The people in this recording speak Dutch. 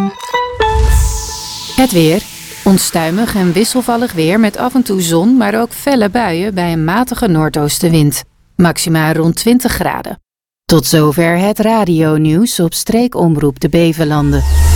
Het weer. Onstuimig en wisselvallig weer met af en toe zon, maar ook felle buien bij een matige noordoostenwind. Maxima rond 20 graden. Tot zover het radionieuws op streekomroep de Bevelanden.